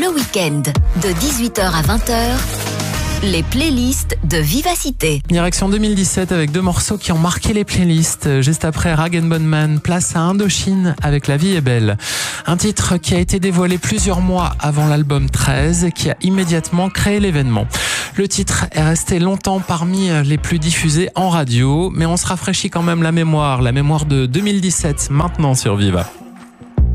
le week-end, de 18h à 20h. Les playlists de Vivacité. Direction 2017 avec 2 morceaux qui ont marqué les playlists. Juste après Rag & Bone Man, place à Indochine avec La vie est belle. Un titre qui a été dévoilé plusieurs mois avant l'album 13 et qui a immédiatement créé l'événement. Le titre est resté longtemps parmi les plus diffusés en radio, mais on se rafraîchit quand même la mémoire de 2017 maintenant sur Viva.